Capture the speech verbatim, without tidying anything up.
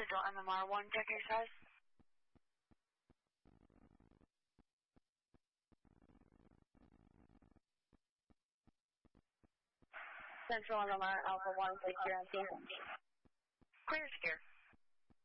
Central M M R one, check your size. Central M M R Alpha one, take your empty. Clear secure.